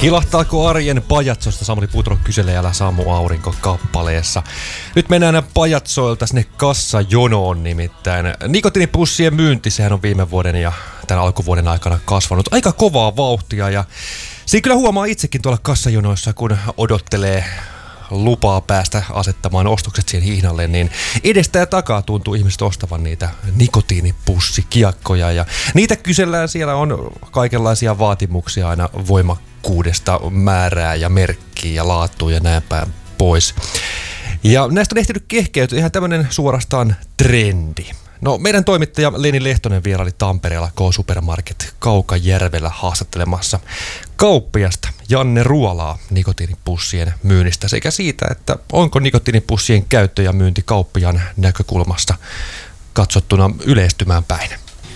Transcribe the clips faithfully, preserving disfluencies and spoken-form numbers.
Kilahtaako arjen pajatsosta, Samuli Putro kyselee älä Samu Aurinko kappaleessa. Nyt mennään pajatsoilta sinne kassajonoon nimittäin. Nikotiinipussien myynti, sehän on viime vuoden ja tämän alkuvuoden aikana kasvanut aika kovaa vauhtia. Ja siinä kyllä huomaa itsekin tuolla kassajonoissa, kun odottelee lupaa päästä asettamaan ostokset siihen hihnalle, niin edestä ja takaa tuntuu ihmiset ostavan niitä nikotiinipussikiekkoja. Ja niitä kysellään, siellä on kaikenlaisia vaatimuksia aina voimakkuudesta, määrää ja merkkiä ja laatua ja näin päin pois. Ja näistä on ehtinyt kehkeytyä ihan tämmöinen suorastaan trendi. No, meidän toimittaja Leni Lehtonen vieraili Tampereella K-Supermarket Kaukajärvellä haastattelemassa kauppiasta Janne Ruolaa nikotiinipussien myynnistä sekä siitä, että onko nikotiinipussien käyttö ja myynti kauppiaan näkökulmasta katsottuna yleistymään päin.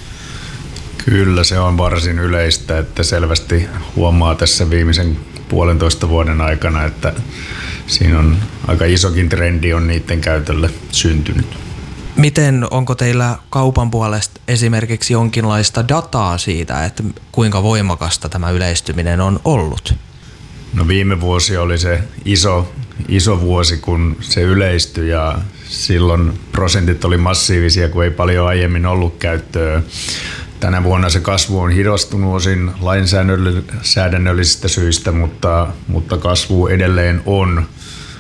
Kyllä se on varsin yleistä, että selvästi huomaa tässä viimeisen puolentoista vuoden aikana, että siinä on aika isokin trendi on niiden käytölle syntynyt. Miten, onko teillä kaupan puolesta esimerkiksi jonkinlaista dataa siitä, että kuinka voimakasta tämä yleistyminen on ollut? No viime vuosi oli se iso, iso vuosi, kun se yleistyi ja silloin prosentit oli massiivisia, kun ei paljon aiemmin ollut käyttöä. Tänä vuonna se kasvu on hidastunut osin lainsäädännöllisistä syistä, mutta, mutta kasvu edelleen on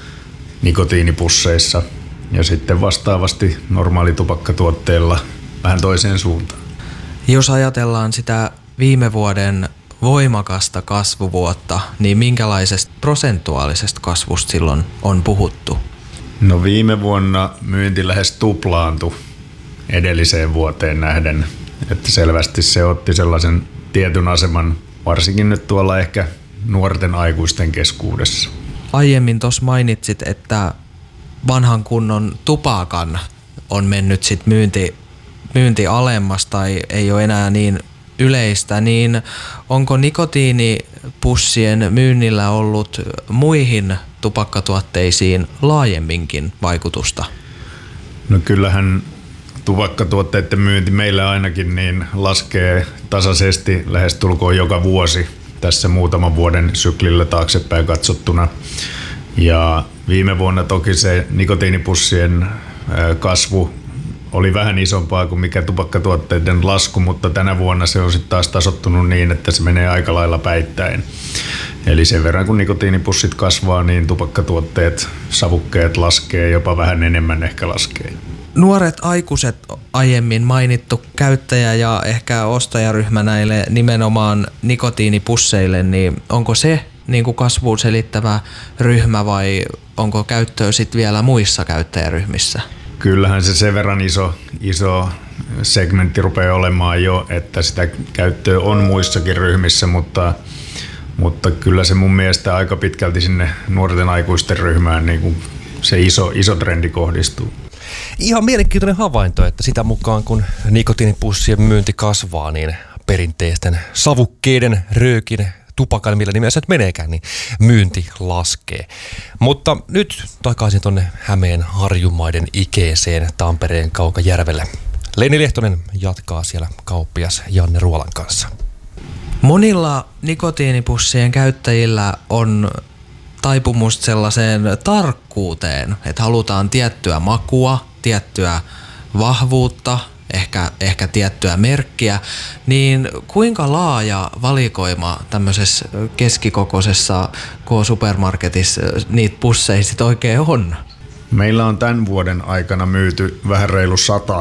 nikotiinipusseissa. Ja sitten vastaavasti normaalitupakkatuotteilla vähän toiseen suuntaan. Jos ajatellaan sitä viime vuoden voimakasta kasvuvuotta, niin minkälaisesta prosentuaalisesta kasvusta silloin on puhuttu? No viime vuonna myynti lähes tuplaantui edelliseen vuoteen nähden. Että selvästi se otti sellaisen tietyn aseman, varsinkin nyt tuolla ehkä nuorten aikuisten keskuudessa. Aiemmin tuossa mainitsit, että vanhan kunnon tupakan on mennyt sit myynti, myynti alemmas tai ei ole enää niin yleistä, niin onko nikotiinipussien myynnillä ollut muihin tupakkatuotteisiin laajemminkin vaikutusta? No kyllähän tupakkatuotteiden myynti meillä ainakin niin laskee tasaisesti lähestulkoon joka vuosi tässä muutaman vuoden syklillä taaksepäin katsottuna. Ja viime vuonna toki se nikotiinipussien kasvu oli vähän isompaa kuin mikä tupakkatuotteiden lasku, mutta tänä vuonna se on sitten taas tasottunut niin, että se menee aika lailla päittäin. Eli sen verran kun nikotiinipussit kasvaa, niin tupakkatuotteet, savukkeet laskee, jopa vähän enemmän ehkä laskee. Nuoret aikuiset aiemmin mainittu käyttäjä ja ehkä ostajaryhmä näille nimenomaan nikotiinipusseille, niin onko se niin kuin kasvuun selittävä ryhmä vai onko käyttöä sitten vielä muissa käyttäjäryhmissä? Kyllähän se sen verran iso, iso segmentti rupeaa olemaan jo, että sitä käyttöä on muissakin ryhmissä, mutta, mutta kyllä se mun mielestä aika pitkälti sinne nuorten aikuisten ryhmään niin kuin se iso, iso trendi kohdistuu. Ihan mielenkiintoinen havainto, että sitä mukaan kun nikotiinipussien myynti kasvaa, niin perinteisten savukkeiden, röökin, tupakan, millä nimessä nyt meneekään, niin myynti laskee. Mutta nyt takaisin tuonne Hämeen Harjumaiden ikeeseen Tampereen Kaukajärvelle. Leni Lehtonen jatkaa siellä kauppias Janne Ruolan kanssa. Monilla nikotiinipussien käyttäjillä on taipumus sellaiseen tarkkuuteen, että halutaan tiettyä makua, tiettyä vahvuutta, ehkä, ehkä tiettyä merkkiä, niin kuinka laaja valikoima tämmöisessä keskikokoisessa K-Supermarketissa niitä pusseja sit oikein on? Meillä on tämän vuoden aikana myyty vähän reilu sata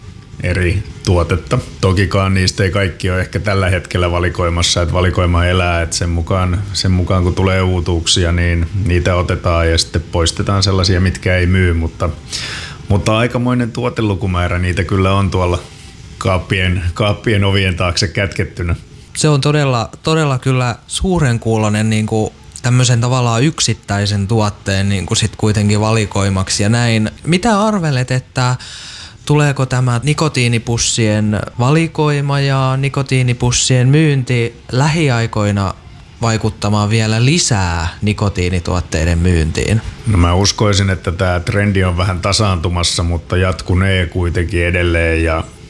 eri tuotetta. Tokikaan niistä ei kaikki ole ehkä tällä hetkellä valikoimassa, että valikoima elää, että sen mukaan, sen mukaan kun tulee uutuuksia, niin niitä otetaan ja sitten poistetaan sellaisia, mitkä ei myy, mutta Mutta aikamoinen tuotelukumäärä niitä kyllä on tuolla kaappien, kaappien ovien taakse kätkettynä. Se on todella, todella kyllä suuren kuulonen niin kuin tämmöisen tavallaan yksittäisen tuotteen niin kuin sit kuitenkin valikoimaksi ja näin. Mitä arvelet, että tuleeko tämä nikotiinipussien valikoima ja nikotiinipussien myynti lähiaikoina vaikuttamaan vielä lisää nikotiinituotteiden myyntiin? No mä uskoisin, että tämä trendi on vähän tasaantumassa, mutta jatkunee kuitenkin edelleen ja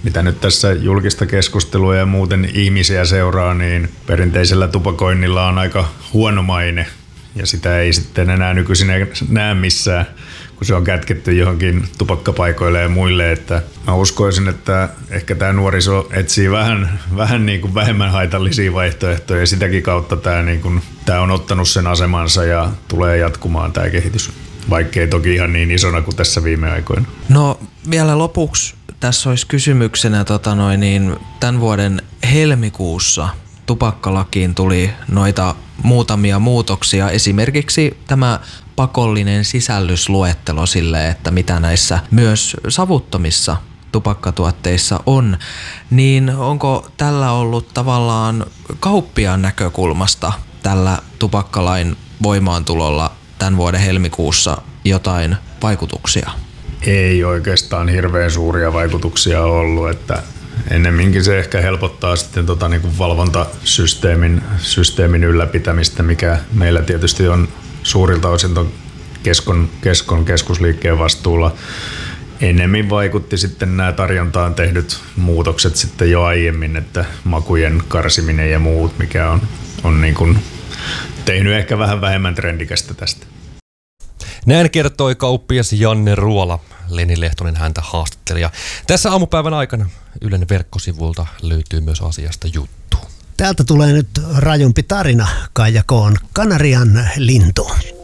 mitä nyt tässä julkista keskustelua ja muuten ihmisiä seuraa, niin perinteisellä tupakoinnilla on aika huono maine ja sitä ei sitten enää nykyisin näe missään, kun se on kätketty johonkin tupakkapaikoille ja muille. Että mä uskoisin, että ehkä tämä nuoriso etsii vähän, vähän niin kuin vähemmän haitallisia vaihtoehtoja ja sitäkin kautta tämä, niin kuin, tämä on ottanut sen asemansa ja tulee jatkumaan tämä kehitys, vaikkei toki ihan niin isona kuin tässä viime aikoina. No vielä lopuksi tässä olisi kysymyksenä tota noin, niin tämän vuoden helmikuussa tupakkalakiin tuli noita muutamia muutoksia. Esimerkiksi tämä pakollinen sisällysluettelo sille, että mitä näissä myös savuttomissa tupakkatuotteissa on, niin onko tällä ollut tavallaan kauppiaan näkökulmasta tällä tupakkalain voimaantulolla tämän vuoden helmikuussa jotain vaikutuksia? Ei oikeastaan hirveän suuria vaikutuksia ollut, että ennemminkin se ehkä helpottaa sitten tota niin kuin valvontasysteemin systeemin ylläpitämistä, mikä meillä tietysti on suurilta osin ton keskon, keskon keskusliikkeen vastuulla. Ennemmin vaikutti sitten nämä tarjontaan tehdyt muutokset sitten jo aiemmin, että makujen karsiminen ja muut, mikä on, on niin kuin tehnyt ehkä vähän vähemmän trendikästä tästä. Näin kertoi kauppias Janne Ruola. Leni Lehtonen häntä haastatteli. Ja tässä aamupäivän aikana Ylen verkkosivulta löytyy myös asiasta juttu. Täältä tulee nyt rajumpi tarina Kaija Koon Kanarian lintu.